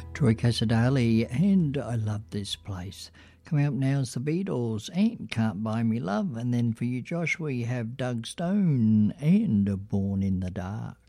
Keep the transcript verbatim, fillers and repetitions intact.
Troy Casadale and I Love This Place. Coming up now is the Beatles and Can't Buy Me Love. And then for you, Josh, we have Doug Stone and Born in the Dark.